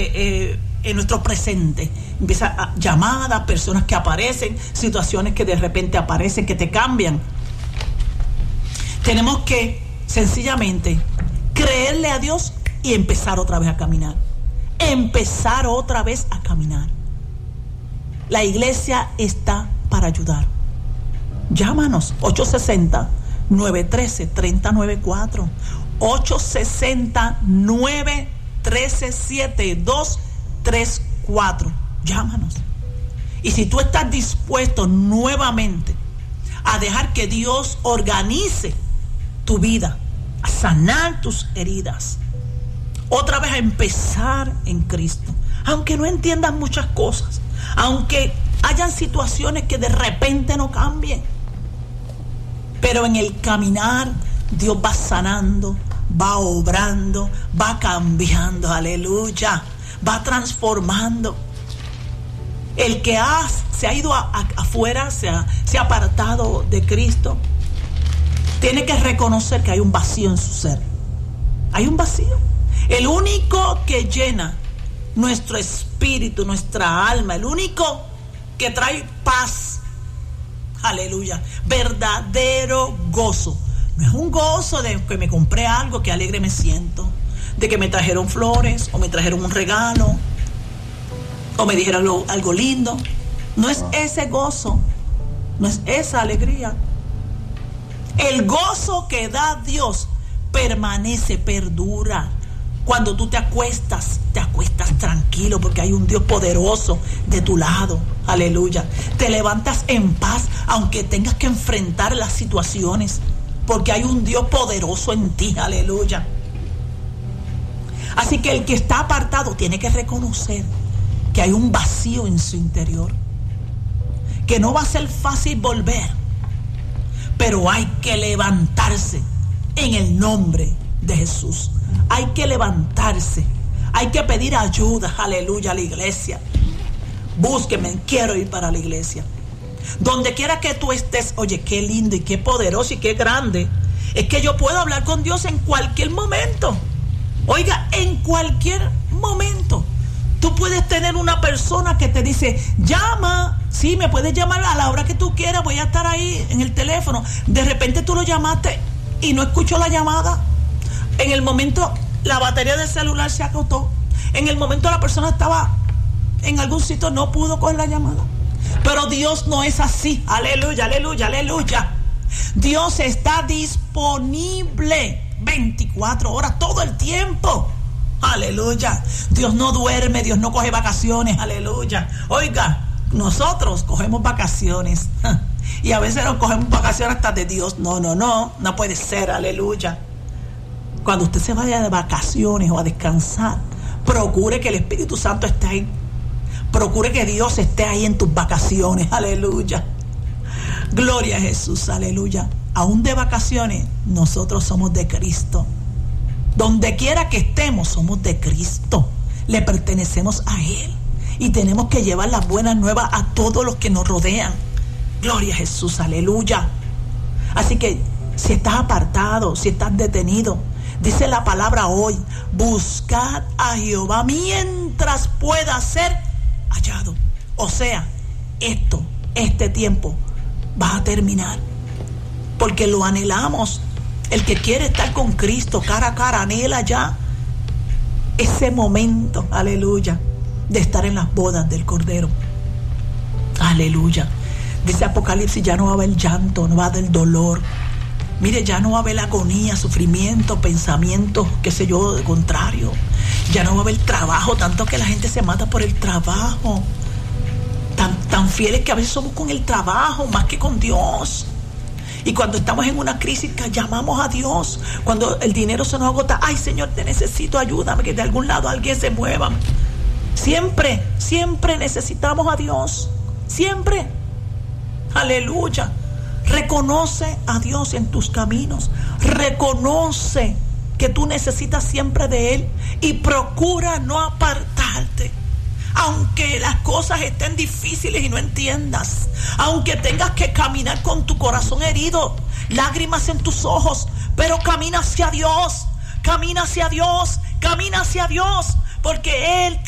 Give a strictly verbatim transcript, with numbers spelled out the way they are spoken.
eh, en nuestro presente. Empieza a, llamadas, personas que aparecen, situaciones que de repente aparecen, que te cambian. Tenemos que sencillamente creerle a Dios y empezar otra vez a caminar. Empezar otra vez a caminar. La iglesia está para ayudar. Llámanos ocho sesenta, nueve uno tres, tres cero nueve cuatro, ocho sesenta, nueve uno tres, siete dos tres cuatro. Llámanos. Y si tú estás dispuesto nuevamente a dejar que Dios organice tu vida, a sanar tus heridas, otra vez a empezar en Cristo, aunque no entiendas muchas cosas, aunque hayan situaciones que de repente no cambien, pero en el caminar Dios va sanando, va obrando, va cambiando, aleluya, va transformando. El que ha, se ha ido a, a, afuera, se ha, se ha apartado de Cristo, tiene que reconocer que hay un vacío en su ser. Hay un vacío. El único que llena nuestro espíritu, nuestra alma, el único que trae paz, aleluya, verdadero gozo. No es un gozo de que me compré algo, que alegre me siento, de que me trajeron flores o me trajeron un regalo o me dijeron algo, algo lindo. No es ese gozo, no es esa alegría. El gozo que da Dios permanece, perdura. Cuando tú te acuestas, te acuestas tranquilo porque hay un Dios poderoso de tu lado, aleluya. Te levantas en paz aunque tengas que enfrentar las situaciones, porque hay un Dios poderoso en ti, aleluya. Así que el que está apartado tiene que reconocer que hay un vacío en su interior, que no va a ser fácil volver, pero hay que levantarse en el nombre de Jesús. Hay que levantarse, hay que pedir ayuda, aleluya, a la iglesia. Búsqueme, quiero ir para la iglesia. Donde quiera que tú estés, oye, qué lindo y qué poderoso y qué grande es que yo puedo hablar con Dios en cualquier momento. Oiga, en cualquier momento. Tú puedes tener una persona que te dice, llama, sí, me puedes llamar a la hora que tú quieras, voy a estar ahí en el teléfono. De repente tú lo llamaste y no escuchó la llamada. En el momento la batería del celular se agotó. En el momento la persona estaba en algún sitio, no pudo coger la llamada. Pero Dios no es así. Aleluya, aleluya, aleluya. Dios está disponible veinticuatro horas, todo el tiempo. Aleluya. Dios no duerme, Dios no coge vacaciones. Aleluya. Oiga, nosotros cogemos vacaciones y a veces nos cogemos vacaciones hasta de Dios. No, no, no, no puede ser. Aleluya. Cuando usted se vaya de vacaciones o a descansar, procure que el Espíritu Santo esté ahí. Procure que Dios esté ahí en tus vacaciones. Aleluya. Gloria a Jesús. Aleluya. Aún de vacaciones, nosotros somos de Cristo. Donde quiera que estemos, somos de Cristo. Le pertenecemos a Él. Y tenemos que llevar las buenas nuevas a todos los que nos rodean. Gloria a Jesús. Aleluya. Así que si estás apartado, si estás detenido, dice la palabra hoy, buscad a Jehová mientras pueda ser hallado. O sea, esto, este tiempo va a terminar, porque lo anhelamos. El que quiere estar con Cristo cara a cara anhela ya ese momento, aleluya, de estar en las bodas del Cordero. Aleluya. Dice Apocalipsis, ya no va a haber llanto, no va a haber dolor. Mire, ya no va a haber agonía, sufrimiento, pensamientos, qué sé yo, de contrario. Ya no va a haber trabajo, tanto que la gente se mata por el trabajo. Tan, tan fieles que a veces somos con el trabajo más que con Dios. Y cuando estamos en una crisis, llamamos a Dios. Cuando el dinero se nos agota, ay Señor, te necesito, ayúdame, que de algún lado alguien se mueva. Siempre, siempre necesitamos a Dios. Siempre. Aleluya. Reconoce a Dios en tus caminos. Reconoce que tú necesitas siempre de Él. Y procura no apartarte. Aunque las cosas estén difíciles y no entiendas, aunque tengas que caminar con tu corazón herido, lágrimas en tus ojos, pero camina hacia Dios, camina hacia Dios, camina hacia Dios, porque Él